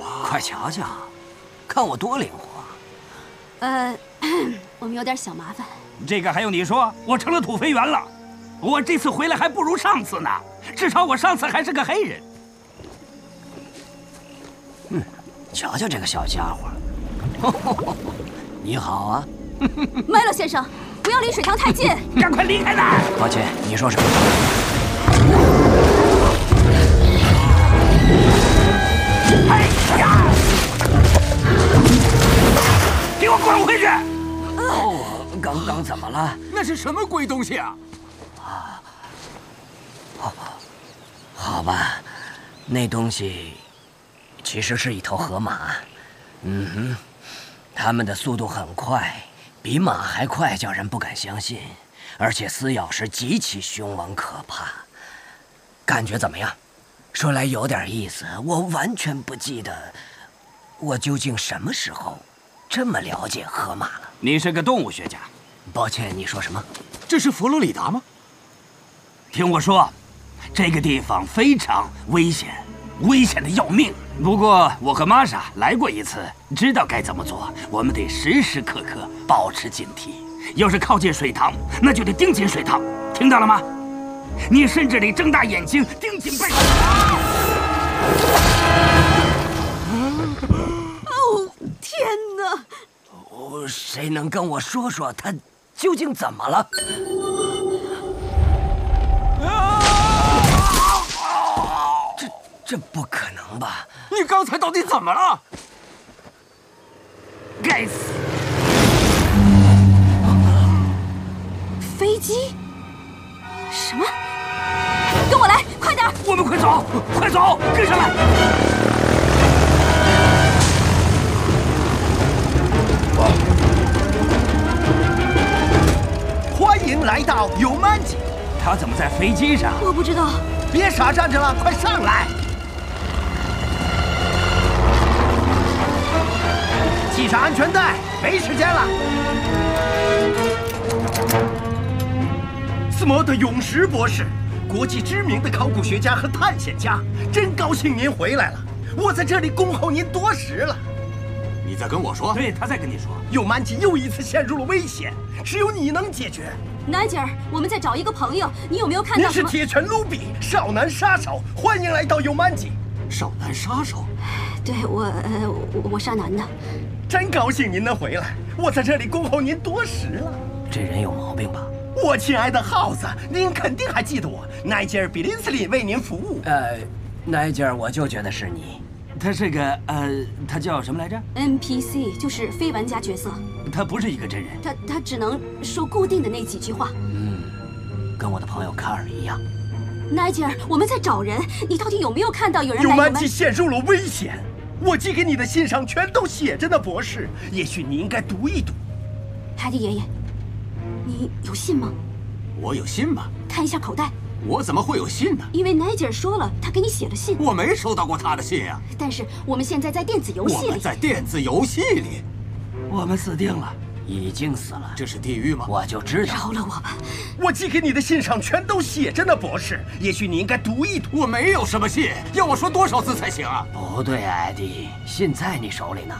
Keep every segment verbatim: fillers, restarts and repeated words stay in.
快瞧瞧，看我多灵活！ 呃，我们有点小麻烦。 这个还用你说？我成了土肥圆了。我这次回来还不如上次呢，至少我上次还是个黑人。 嗯，瞧瞧这个小家伙。你好啊， 麦洛先生，不要离水塘太近， 赶快离开那！ 抱歉，你说什么？ 哎呀！给我滚回去！ 哦，刚刚怎么了？ 那是什么鬼东西啊？ 啊，好，好吧，那东西其实是一头河马。嗯哼，它们的速度很快，比马还快，叫人不敢相信。而且撕咬时极其凶猛可怕。感觉怎么样？说来有点意思，我完全不记得我究竟什么时候这么了解河马了。 你是个动物学家。 抱歉，你说什么？ 这是佛罗里达吗？ 听我说，这个地方非常危险，危险的要命。不过我和玛莎来过一次，知道该怎么做。我们得时时刻刻保持警惕，要是靠近水塘，那就得盯紧水塘，听到了吗？你甚至得睁大眼睛盯紧背。 哦，天哪！ 哦，谁能跟我说说他究竟怎么了？这这不可能吧？ 你刚才到底怎么了？ 该死！ 飞机？什么？跟我来，快点！ 我们快走，快走，跟上来！ 欢迎来到尤曼吉。 他怎么在飞机上？ 我不知道。 别傻站着了，快上来！系上安全带，没时间了。斯摩特永石博士，国际知名的考古学家和探险家，真高兴您回来了。我在这里恭候您多时了。 你在跟我说？ 对，他在跟你说。 尤曼吉又一次陷入了危险，只有你能解决。 南吉尔，我们在找一个朋友，你有没有看到？ 您是铁拳卢比，少男杀手，欢迎来到尤曼吉。 少男杀手？ 对，我呃，我我杀男的。 真高兴您能回来，我在这里恭候您多时了。 这人有毛病吧？ 我亲爱的耗子，您肯定还记得我，奈吉尔·比林斯林为您服务。 呃，奈吉尔，我就觉得是你。 他是个呃，他叫什么来着 ？N P C， 就是非玩家角色。 他不是一个真人。 他他只能说固定的那几句话。 嗯，跟我的朋友卡尔一样。 奈吉尔，我们在找人，你到底有没有看到有人来？ 尤曼吉陷入了危险。我寄给你的信上全都写着呢，博士。也许你应该读一读。 海蒂爷爷，你有信吗？ 我有信吗？ 看一下口袋。 我怎么会有信呢？ 因为奈吉尔说了，他给你写了信。 我没收到过他的信啊。 但是我们现在在电子游戏里。 我们在电子游戏里， 我们死定了， 已经死了。 这是地狱吗？ 我就知道。 饶了我吧！ 我寄给你的信上全都写着呢，博士。也许你应该读一读。 我没有什么信，要我说多少字才行啊？ 不对，艾迪，信在你手里呢。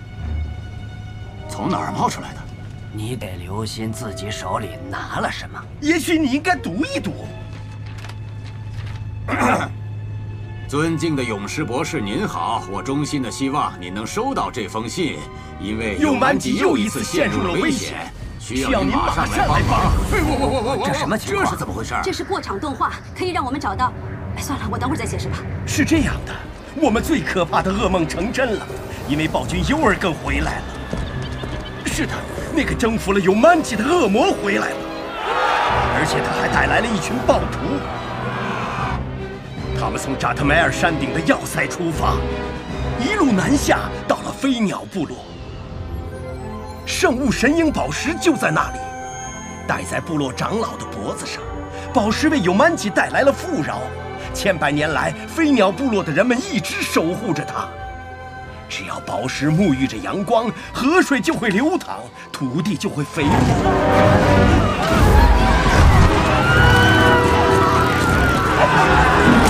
从哪儿冒出来的？ 你得留心自己手里拿了什么。 也许你应该读一读。 尊敬的勇士博士，您好！我衷心的希望您能收到这封信，因为尤曼吉又一次陷入了危险，需要您马上来帮忙。 哎，我我我我， 这什么情况？ 这是怎么回事？ 这是过场动画，可以让我们找到。哎，算了，我等会儿再解释吧。 是这样的，我们最可怕的噩梦成真了，因为暴君尤尔根回来了。是的，那个征服了尤曼吉的恶魔回来了，而且他还带来了一群暴徒。他们从扎特迈尔山顶的要塞出发，一路南下到了飞鸟部落。圣物神鹰宝石就在那里，戴在部落长老的脖子上。宝石为尤曼吉带来了富饶，千百年来，飞鸟部落的人们一直守护着它。只要宝石沐浴着阳光，河水就会流淌，土地就会肥沃。